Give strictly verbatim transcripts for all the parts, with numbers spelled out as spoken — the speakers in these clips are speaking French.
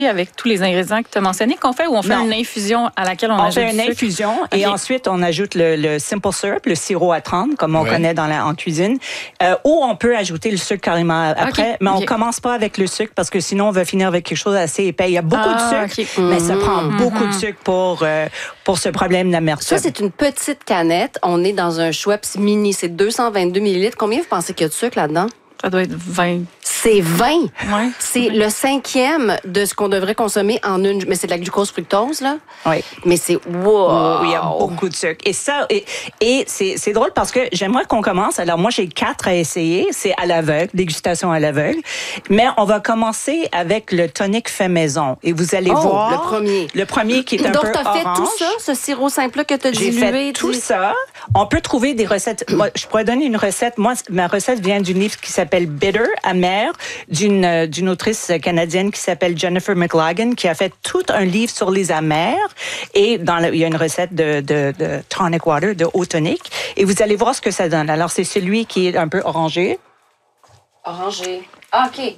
avec tous les ingrédients que tu as mentionnés qu'on fait ou on fait Non. une infusion à laquelle on, On ajoute fait du une sucre? infusion Okay. et ensuite on ajoute le, le simple syrup, le sirop à trempe, comme on Ouais. connaît dans la, en cuisine. Euh, ou on peut ajouter le sucre carrément après, Okay. mais on Okay. commence pas avec le sucre parce que sinon on va finir avec quelque chose d'assez épais. Il y a beaucoup Ah, de sucre, okay. mais ça prend Mm-hmm. beaucoup de sucre pour, euh, pour ce problème d'amertume. Ça, c'est une petite canette. On est dans un Schweppes mini. C'est deux cent vingt-deux millilitres. Combien vous pensez qu'il y a de sucre là-dedans? Ça doit être vingt. C'est vingt. Ouais. C'est le cinquième de ce qu'on devrait consommer en une... Mais c'est de la glucose fructose, là? Oui. Mais c'est... Wow! Oui, il y a beaucoup de sucre. Et ça, et, et c'est, c'est drôle parce que j'aimerais qu'on commence. Alors, moi, j'ai quatre à essayer. C'est à l'aveugle, dégustation à l'aveugle. Mais on va commencer avec le tonic fait maison. Et vous allez Oh, voir. le premier. Le premier qui est un Donc, peu t'as fait orange. tout ça, ce sirop simple-là que t'as J'ai dilué? fait tout tu- ça. On peut trouver des recettes. Moi, je pourrais donner une recette. Moi, ma recette vient d'une livre qui s'appelle Bitter, amer, d'une, euh, d'une autrice canadienne qui s'appelle Jennifer McLagan, qui a fait tout un livre sur les amers. Et dans le, il y a une recette de, de, de tonic water, de eau tonique. Et vous allez voir ce que ça donne. Alors, c'est celui qui est un peu orangé. Orangé. Ah, OK.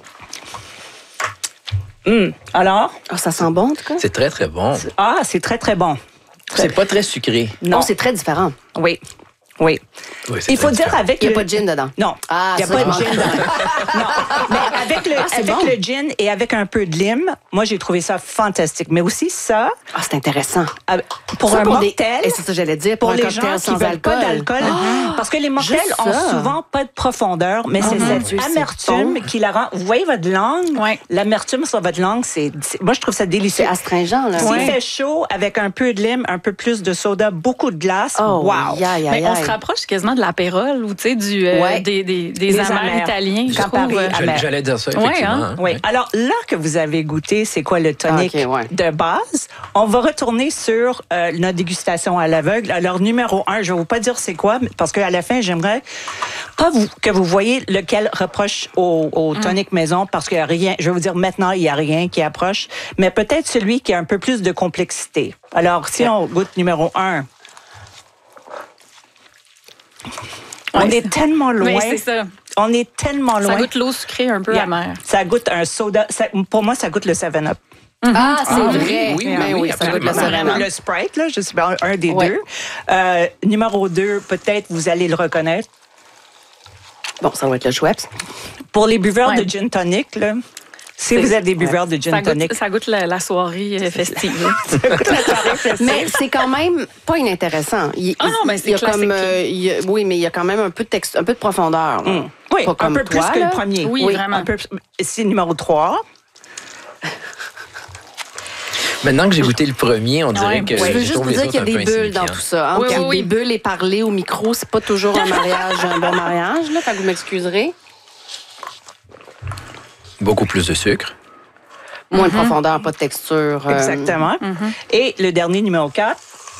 Hum. Alors? Ah, ça sent bon, en tout cas. C'est très, très bon. Ah, c'est très, très bon. C'est pas très sucré. Non. Non, c'est très différent. Oui. Oui. Oui, c'est Il faut très dire différent. avec Il n'y a le- pas de gin dedans. Non, Ah, il n'y a ça, pas je de m'en- gin dedans. Non, mais avec, le, Ah, c'est avec bon. le gin et avec un peu de lime, moi, j'ai trouvé ça fantastique. Mais aussi ça, Ah, c'est intéressant. euh, pour Ça, un pour des- mocktail, Et c'est ça que j'allais dire, pour pour, un les cocktail gens qui sans veulent alcool. pas d'alcool, parce que les mocktails juste ont ça. souvent pas de profondeur, mais c'est mon cette Dieu, c'est amertume bon. qui la rend... Vous voyez votre langue? Ouais. L'amertume sur votre langue, c'est... c'est- moi, je trouve ça délicieux. C'est astringent, là. S'il Ouais. fait chaud, avec un peu de lime, un peu plus de soda, beaucoup de glace, Oh, wow! aïe, aïe, Mais on aïe. se rapproche quasiment de l'apérole ou tu sais du euh, Ouais. des des, des Les amers amers. italiens, je Quand trouve. Paris- euh, Ah, J'allais, mais- j'allais dire ça, Ouais, effectivement. hein? hein. Oui. Alors là que vous avez goûté, c'est quoi le tonic Ah, ok, ouais. de base? On va retourner sur euh, notre dégustation à l'aveugle. Alors, numéro un, je ne vais vous pas dire c'est quoi, parce qu'à la fin, j'aimerais pas vous, que vous voyez lequel reproche au, au tonic maison, parce qu'il n'y a rien, je vais vous dire maintenant, il n'y a rien qui approche, mais peut-être celui qui a un peu plus de complexité. Alors, si on goûte numéro un, on Ouais, est c'est- tellement loin. Mais c'est ça. On est tellement loin. Ça goûte l'eau sucrée un peu Yeah. amère. Ça goûte un soda. Ça- pour moi, ça goûte le seven up. Ah, c'est Ah, oui, vrai. oui, Ben oui, oui, ça goûte le absolument. seven-up. Le Sprite, là, je sais pas, un des Ouais. deux. Euh, numéro deux, peut-être vous allez le reconnaître. Bon, ça va être le Schweppes. Pour les buveurs Ouais. de gin tonic, là, si C'est- vous êtes des buveurs de Ça gin tonic, goûte, ça goûte la, la soirée euh, festive. Mais c'est quand même pas inintéressant. Il, Ah non, mais c'est il y a classique. comme, euh, il y a- oui, mais il y a quand même un peu de texte, un peu de profondeur. là. Mm. oui, Pas un comme peu toi, plus que là. le premier. Oui, vraiment. Un peu, c'est numéro trois. Maintenant que j'ai goûté le premier, on dirait Ouais. que Je veux je juste trouve vous les dire autres qu'il y a un des peu bulles dans insignifiants. tout ça. Hein? Oui, Qu'il y a oui, oui. des bulles et parler au micro, c'est pas toujours un mariage, un bon mariage. Là, fait que vous m'excuserez. Beaucoup plus de sucre. Moins de profondeur, pas de texture. euh, Exactement. Et le dernier, numéro quatre.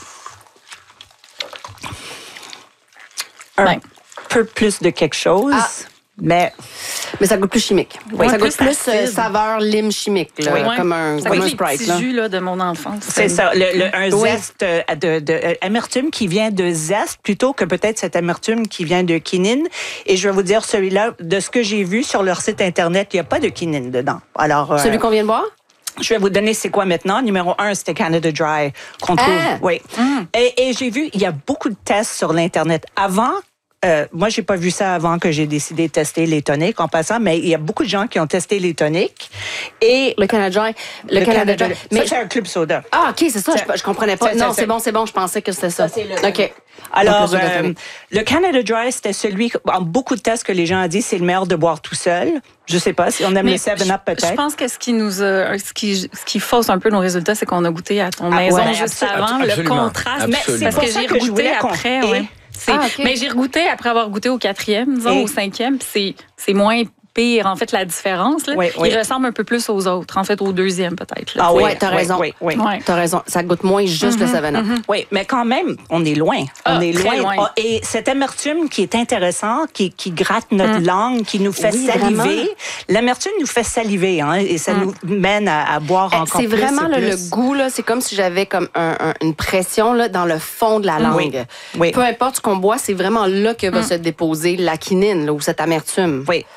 Un Ben. peu plus de quelque chose, Ah. mais Mais ça goûte plus chimique. Oui, ça goûte plus plus euh, acide. saveur lime chimique, là, Oui. comme un, Ça comme goûte un les Sprite. petits Là. jus là, de mon enfance. c'est ça, le, le- un Oui. zeste euh, de, de, euh, amertume qui vient de zeste plutôt que peut-être cette amertume qui vient de quinine. Et je vais vous dire, celui-là, de ce que j'ai vu sur leur site Internet, il n'y a pas de quinine dedans. Alors, euh, Celui qu'on vient de boire? je vais vous donner c'est quoi maintenant. Numéro un, c'était Canada Dry qu'on trouve. Ah! Oui. Et, et j'ai vu, il y a beaucoup de tests sur l'Internet. Avant, euh, moi, j'ai pas vu ça avant que j'ai décidé de tester les toniques en passant, mais il y a beaucoup de gens qui ont testé les toniques. Et Le Canada Dry. Le, Canada Dry. Mais Mais c'est un club soda. ah, OK, c'est ça. Je, je comprenais pas. c'est- Non, c'est- c'est bon, c'est bon. Je pensais que c'était ça. Ça, c'est le- OK. Alors, Donc, le soda euh, tonic. le Canada Dry, c'était celui, en beaucoup de tests que les gens ont dit, c'est le meilleur de boire tout seul. Je sais pas si on aime Mais le seven up je- Je peut-être. pense que ce qui nous a- ce qui ce qui fausse un peu nos résultats, c'est qu'on a goûté à ton Ah, maison ouais, juste absolu- avant, le absolument. contraste. Mais c'est parce pour que ça j'ai que je regoûté voulais qu'on- après, Et- ouais. C'est- Ah, OK. Mais j'ai regoûté après avoir goûté au quatrième, disons, Et- au cinquième, puis c'est c'est moins pire, en fait, la différence. Là. Oui, oui. Il ressemble un peu plus aux autres, en fait, au deuxième, peut-être. là. Ah oui, Ouais, t'as oui, raison. Oui, oui. Ouais. T'as raison. Ça goûte moins juste le seven up. Oui, mais quand même, on est loin. Ah, on est très loin. loin. Ah, et cette amertume qui est intéressante, qui, qui gratte notre langue, qui nous fait Oui, saliver. vraiment. L'amertume nous fait saliver, hein, et ça nous mène à, à boire Eh, encore C'est plus. vraiment et là, le plus. goût, là, c'est comme si j'avais comme un- un- une pression là, dans le fond de la langue. Oui, oui. Peu importe ce qu'on boit, c'est vraiment là que va se déposer la quinine là, ou cette amertume. Oui, et, et c'est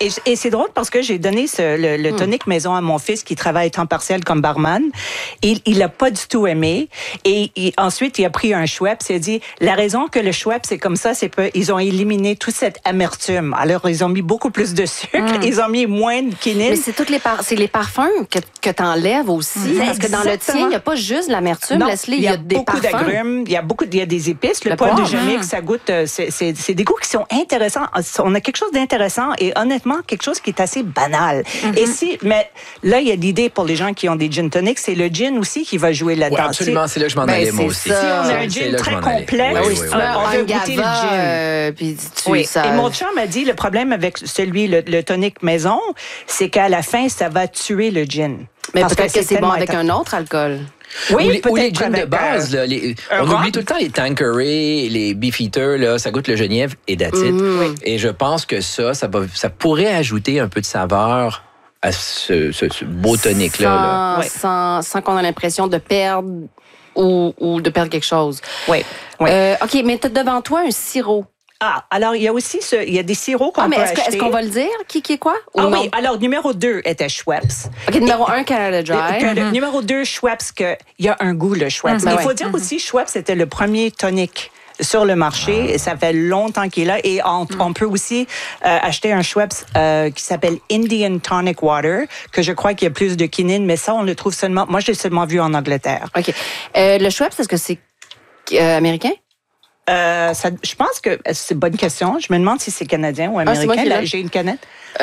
c'est drôle parce que j'ai donné ce, le, le tonic mm. maison à mon fils qui travaille temps partiel comme barman. Et il l'a pas du tout aimé. Et, et ensuite, il a pris un Schweppes. Il a dit, la raison que le Schweppes, c'est comme ça, c'est qu'ils ont éliminé toute cette amertume. Alors, ils ont mis beaucoup plus de sucre. Mm. Ils ont mis moins de quinine. Mais c'est toutes les par- c'est les parfums que, que t'enlèves aussi. Mm. Parce que dans le tien, il n'y a pas juste l'amertume. Non, Leslie, il y a, y a des beaucoup parfums. d'agrumes. Il y a beaucoup, il y a des épices. Le, le poil de Jamaïque, ça goûte, c'est, c'est, c'est des goûts qui sont intéressants. On a quelque chose d'intéressant et honnêtement, quelque chose qui est assez banal. Mm-hmm. Et si, mais là, il y a l'idée pour les gens qui ont des gin tonics, c'est le gin aussi qui va jouer là-dedans. Oui, absolument, c'est là que je m'en ben, allais, moi aussi. Ça. Si on a un gin très complet, oui, oui, oui, oui, on veut goûter le gin. Euh, puis tu, oui. ça... Et mon chum m'a dit, le problème avec celui, le, le tonic maison, c'est qu'à la fin, ça va tuer le gin. Mais parce peut-être que, que c'est bon avec un autre alcool. Oui, ou les, ou les gins de base. Là, les, on rum. oublie tout le temps les Tanqueray, les Beefeater, là, ça goûte le genièvre et that's it. Mm-hmm. Oui. Et je pense que ça, ça, va, ça pourrait ajouter un peu de saveur à ce, ce, ce beau tonic-là. Sans, là. Ouais. sans, sans qu'on ait l'impression de perdre ou, ou de perdre quelque chose. Oui. oui. Euh, OK, mais tu as devant toi un sirop. Ah, alors il y a aussi ce, il y a des sirops qu'on ah, mais peut est-ce que, acheter. est-ce qu'on va le dire? Qui, qui est quoi? Ou Ah non? oui, alors numéro deux était Schweppes. OK, numéro un, Canada Dry. Le, mm-hmm. Numéro deux, Schweppes, que il y a un goût, le Schweppes. Mm-hmm. Il faut ouais. dire mm-hmm. aussi, Schweppes, c'était le premier tonic sur le marché. Ah. Et ça fait longtemps qu'il est là. Et on, mm. on peut aussi euh, acheter un Schweppes euh, qui s'appelle Indian Tonic Water, que je crois qu'il y a plus de quinine, mais ça, on le trouve seulement... Moi, je l'ai seulement vu en Angleterre. OK. Euh, le Schweppes, est-ce que c'est euh, américain? Euh, ça, je pense que c'est une bonne question. Je me demande si c'est canadien ou américain. Ah, Là, j'ai une canette.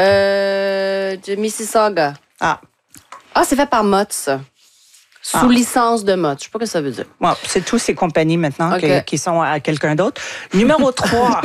Euh, de Mississauga. Ah. Ah, c'est fait par Mott's, ça. Sous ah. licence de Mott's. Je sais pas ce que ça veut dire. Bon, c'est tous ces compagnies maintenant okay. que, qui sont à quelqu'un d'autre. Numéro trois.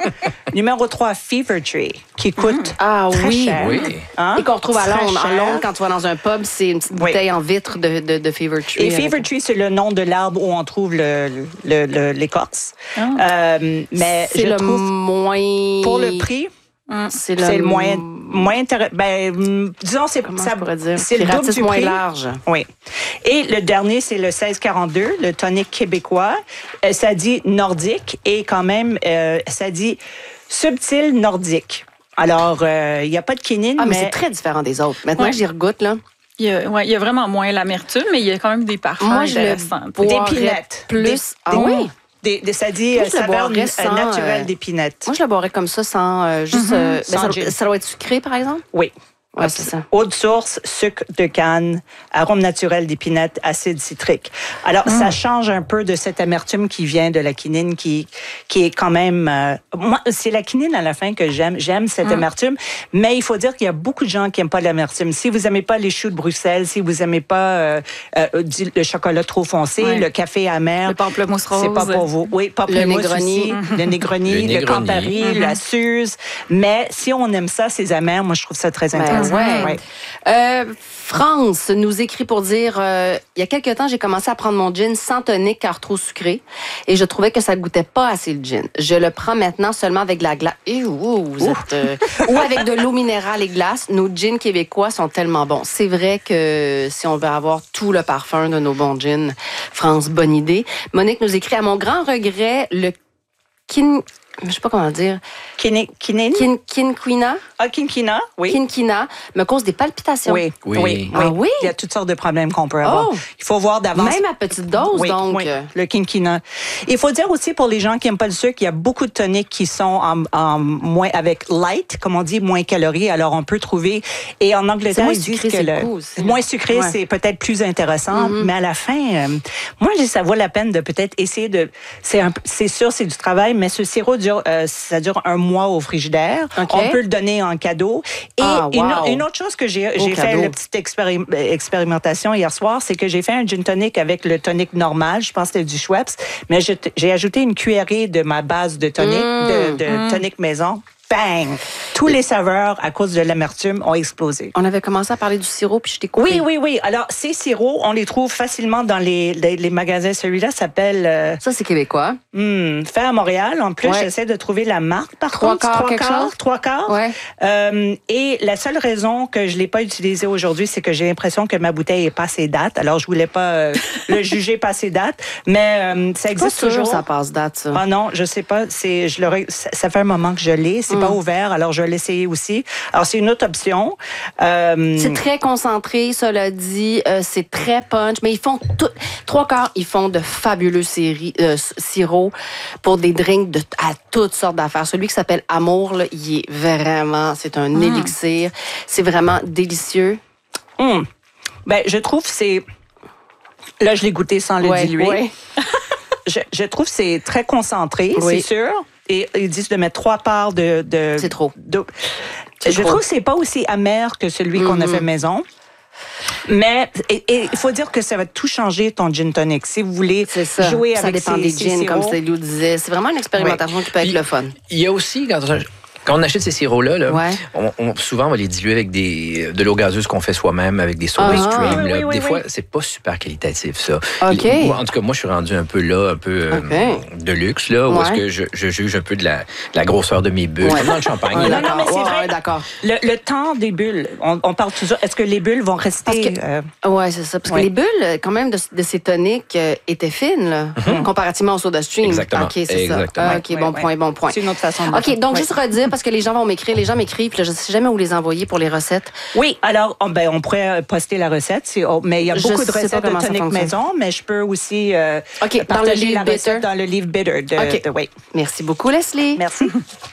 Numéro trois, Fever Tree, qui coûte ah, très oui. cher. Oui. Hein? Et qu'on retrouve à Londres. En Londres, quand tu vas dans un pub, c'est une petite bouteille oui. en vitre de, de, de Fever Tree. Et Fever Tree, c'est le nom de l'arbre où on trouve le, le, le, l'écorce. Oh. Euh, mais c'est je le trouve, moins... pour le prix... C'est, c'est le moins, moins intéressant. Ben, disons, c'est, ça, c'est le double du moins prix. large. Oui. Et le dernier, c'est le seize quarante-deux, le tonic québécois. Euh, ça dit nordique et quand même, euh, ça dit subtil nordique. Alors, il euh, n'y a pas de quinine, ah, mais... mais... c'est très différent des autres. Maintenant ouais. que j'y regoute, là... Il y, a, ouais, il y a vraiment moins l'amertume, mais il y a quand même des parfums Moi, intéressants. Des pinettes. Plus. Des, ah des, oui? Des, des, ça dit euh, saveur sans, naturelle euh, d'épinette. Moi, je la boirais comme ça, sans euh, juste... Mm-hmm. euh, sans ben, ça, ça doit être sucré, par exemple? Oui. Ouais, c'est ça. Eau de source, sucre de canne, arôme naturel d'épinette, acide citrique. Alors, mm. ça change un peu de cette amertume qui vient de la quinine, qui, qui est quand même... Euh, moi, c'est la quinine à la fin que j'aime. J'aime cette mm. amertume, mais il faut dire qu'il y a beaucoup de gens qui n'aiment pas l'amertume. Si vous n'aimez pas les choux de Bruxelles, si vous n'aimez pas euh, euh, le chocolat trop foncé, ouais. le café amer... Le pamplemousse rose. C'est pas pour vous. Oui, pamplemousse le aussi, mm-hmm. le Negroni, le, le Campari, mm-hmm. la Suze. Mais si on aime ça, ces amers, moi, je trouve ça très intéressant. Ben, Ouais. Ouais. Euh, France nous écrit pour dire euh, il y a quelques temps, j'ai commencé à prendre mon gin sans tonic car trop sucré et je trouvais que ça ne goûtait pas assez le gin. Je le prends maintenant seulement avec de la glace. Et oh, vous êtes, euh, ou avec de l'eau minérale et glace. Nos gins québécois sont tellement bons. C'est vrai que si on veut avoir tout le parfum de nos bons gins, France, bonne idée. Monique nous écrit à mon grand regret, le kin... je sais pas comment dire. Quinine? Kin, quinquina? Ah, quinquina, oui. Quinquina me cause des palpitations. Oui, oui. oui. Ah oui? Il y a toutes sortes de problèmes qu'on peut avoir. Oh. Il faut voir d'avance. Même à petite dose, oui, donc. Oui, le quinquina. Il faut dire aussi pour les gens qui n'aiment pas le sucre, il y a beaucoup de toniques qui sont en, en moins, avec light, comme on dit, moins calories. Alors, on peut trouver. Et en Angleterre, moins ils disent sucré, que le cool aussi, moins sucré, ouais. c'est peut-être plus intéressant. Mm-hmm. Mais à la fin, euh, moi, je dis, ça vaut la peine de peut-être essayer de. C'est, un, c'est sûr, c'est du travail, mais ce sirop dure, euh, ça dure un mois au frigidaire. Okay. On peut le donner en cadeau. Et ah, wow. une, une autre chose que j'ai, j'ai fait une petite expéri- expérimentation hier soir, c'est que j'ai fait un gin tonic avec le tonic normal. Je pense que c'était du Schweppes, mais je, j'ai ajouté une cuillerée de ma base de tonic, mmh, de, de mmh. tonic maison. Bang! Tous les saveurs, à cause de l'amertume, ont explosé. On avait commencé à parler du sirop, puis je t'ai coupé. Oui, oui, oui. Alors, ces sirops, on les trouve facilement dans les, les, les magasins. Celui-là s'appelle... Euh, ça, c'est québécois. Hmm, fait à Montréal. En plus, ouais. j'essaie de trouver la marque, par trois contre. Quarts, trois quelque quarts, chose? Trois quarts. Ouais. Euh, et la seule raison que je ne l'ai pas utilisé aujourd'hui, c'est que j'ai l'impression que ma bouteille est passée date. Alors, je ne voulais pas euh, le juger passé date. Mais euh, ça existe pas toujours. Sûr, ça passe date, ça. Ah non, je sais pas. C'est, je l'aurais, ça, ça fait un moment que je l'ai. C'est pas ouvert, alors je vais l'essayer aussi. Alors, c'est une autre option. Euh, C'est très concentré, cela dit. Euh, c'est très punch, mais ils font tout. Trois quarts, ils font de fabuleux séries, euh, sirops pour des drinks de, à toutes sortes d'affaires. Celui qui s'appelle Amour, là, il est vraiment, c'est un mm. élixir. C'est vraiment délicieux. Mm. Ben, je trouve que c'est... Là, je l'ai goûté sans le ouais, diluer. Ouais. je, je trouve que c'est très concentré, oui. c'est sûr. Et ils disent de mettre trois parts de... de c'est trop. De, c'est je trop. trouve que c'est pas aussi amer que celui mm-hmm. qu'on a fait maison. Mais il faut dire que ça va tout changer, ton gin tonic. Si vous voulez ça. jouer ça avec dépend ces, des ces gins, sirops. comme Célio disait. C'est vraiment une expérimentation oui. qui peut être Puis, le fun. Il y a aussi, quand on, quand on achète ces sirops-là, là, ouais. on, on, souvent, on va les diluer avec des, de l'eau gazeuse qu'on fait soi-même, avec des soda ah, stream. oui, là. oui, oui, des oui. fois, c'est pas super qualitatif, ça. Okay. Les, en tout cas, moi, je suis rendu un peu là, un peu okay. euh, de luxe, là, où ouais. est-ce que je, je juge un peu de la, de la grosseur de mes bulles, ouais. comme dans le champagne. Ouais, là. non, non, mais c'est ouais, vrai. Ouais, d'accord. Le, le temps des bulles, on, on parle toujours. Est-ce que les bulles vont rester... Euh... Oui, c'est ça. Parce ouais. que les bulles, quand même, de, de ces toniques euh, étaient fines, là, mm-hmm. comparativement au soda stream. Exactement. OK, c'est Exactement. ça. OK, ouais, bon ouais. point, bon point. C'est une autre façon de OK, faire. donc ouais. juste redire, parce que les gens vont m'écrire, les gens m'écrivent, puis là, je ne sais jamais où les envoyer pour les recettes. Oui, alors, on, ben, on pourrait poster la recette, oh, mais il y a beaucoup je de recettes de tonic maison, mais je peux aussi euh, okay, partager dans le la bitter. recette dans le livre Bitter de, okay. de oui. Merci beaucoup, Leslie. Merci.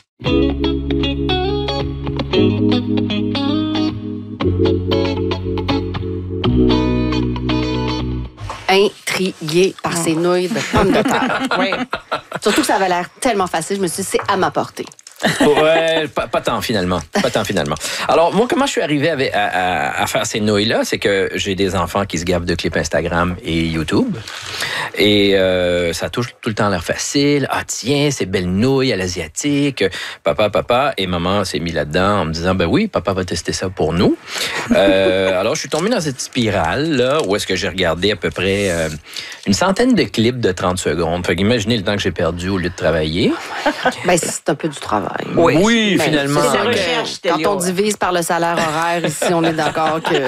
Intriguée par ces nouilles de pommes de terre. Oui. Surtout que ça avait l'air tellement facile, je me suis dit, c'est à ma portée. Ouais, pas, pas tant finalement. Pas tant finalement. Alors, moi, comment je suis arrivé avec, à, à, à faire ces nouilles-là? C'est que j'ai des enfants qui se gavent de clips Instagram et YouTube. Et euh, ça touche tout le temps l'air facile. Ah, tiens, ces belles nouilles à l'asiatique. Papa, papa. Et maman s'est mis là-dedans en me disant, ben oui, papa va tester ça pour nous. euh, alors, je suis tombé dans cette spirale-là où est-ce que j'ai regardé à peu près euh, une centaine de clips de trente secondes. Fait qu'imaginez le temps que j'ai perdu au lieu de travailler. Ben, c'est un peu du travail. Oui, oui ben, finalement. C'est recherche, quand on divise par le salaire horaire, ici, on est d'accord que...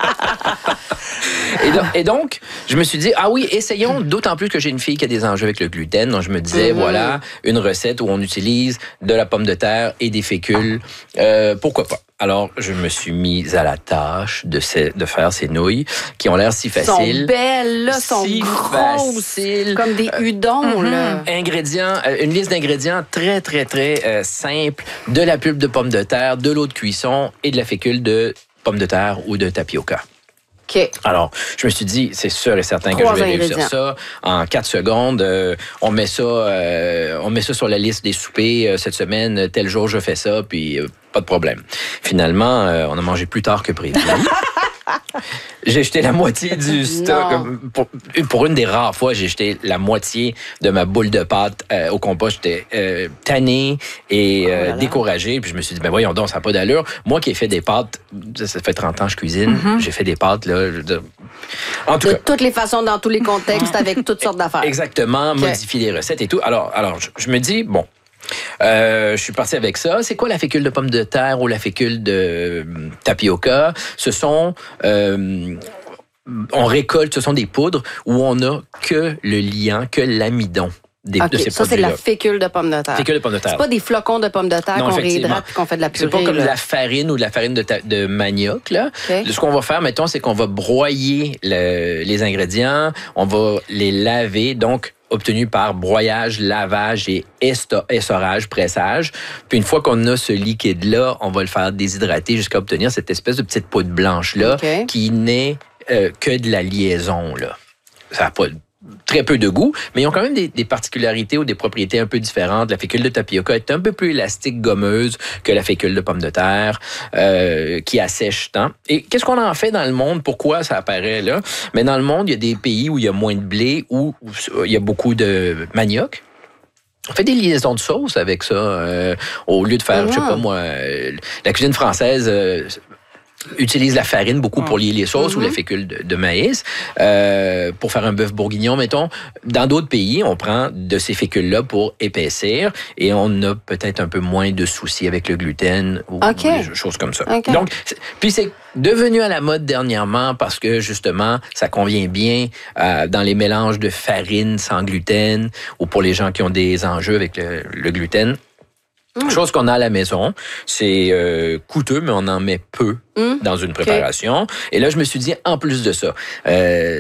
et, donc, et donc, je me suis dit, ah oui, essayons, d'autant plus que j'ai une fille qui a des enjeux avec le gluten. Donc, je me disais, mm-hmm. voilà, une recette où on utilise de la pomme de terre et des fécules. Euh, pourquoi pas? Alors, je me suis mise à la tâche de, ces, de faire ces nouilles qui ont l'air si faciles. Sont belles, là, sont si grosses, faciles. Comme des udons, euh, là. Ingrédients, une liste d'ingrédients très, très, très euh, simple. De la pulpe de pomme de terre, de l'eau de cuisson et de la fécule de pomme de terre ou de tapioca. Okay. Alors, je me suis dit, c'est sûr et certain Trois que je vais réussir ça en quatre secondes. Euh, on met ça, euh, on met ça sur la liste des soupers euh, cette semaine. Tel jour, je fais ça, puis euh, pas de problème. Finalement, euh, on a mangé plus tard que prévu. J'ai jeté la moitié du stock. Pour, pour une des rares fois, j'ai jeté la moitié de ma boule de pâte euh, au compost. J'étais euh, tanné et euh, oh découragé. Puis je me suis dit, ben voyons donc, ça n'a pas d'allure. Moi qui ai fait des pâtes, ça fait trente ans que je cuisine, mm-hmm. j'ai fait des pâtes, là. De, en tout de cas, toutes les façons, dans tous les contextes, avec toutes sortes d'affaires. Exactement, okay. Modifier les recettes et tout. Alors, alors je, je me dis, bon, Euh, je suis parti avec ça. C'est quoi la fécule de pomme de terre ou la fécule de euh, tapioca? Ce sont... Euh, on récolte, ce sont des poudres où on n'a que le liant, que l'amidon. Des, okay, de ces ça, c'est la fécule de pomme de terre. Fécule de pomme de terre. C'est pas des flocons de pommes de terre non, qu'on réhydrate et qu'on fait de la purée. C'est pas comme là. de la farine ou de la farine de, ta, de manioc. Là. Okay. Ce qu'on va faire, mettons, c'est qu'on va broyer le, les ingrédients, on va les laver, donc obtenu par broyage, lavage et essorage, pressage. Puis une fois qu'on a ce liquide-là, on va le faire déshydrater jusqu'à obtenir cette espèce de petite poudre blanche-là okay. qui n'est euh, que de la liaison. Là. Ça n'a pas très peu de goût, mais ils ont quand même des, des particularités ou des propriétés un peu différentes. La fécule de tapioca est un peu plus élastique, gommeuse que la fécule de pomme de terre, euh, qui assèche tant. Et qu'est-ce qu'on en fait dans le monde? Pourquoi ça apparaît là? Mais dans le monde, il y a des pays où il y a moins de blé, où, où il y a beaucoup de manioc. On fait des liaisons de sauce avec ça. Euh, au lieu de faire, ah, je sais pas moi, euh, la cuisine française... Euh, utilise la farine beaucoup pour lier les sauces mm-hmm. ou la fécule de, de maïs euh, pour faire un bœuf bourguignon, mettons. Dans d'autres pays, on prend de ces fécules-là pour épaissir et on a peut-être un peu moins de soucis avec le gluten ou, okay. ou des choses comme ça. Okay. Donc, c'est, puis c'est devenu à la mode dernièrement parce que justement, ça convient bien euh, dans les mélanges de farine sans gluten ou pour les gens qui ont des enjeux avec le, le gluten. Mmh. Chose qu'on a à la maison. C'est euh, coûteux, mais on en met peu mmh. dans une préparation. Okay. Et là, je me suis dit, en plus de ça, euh,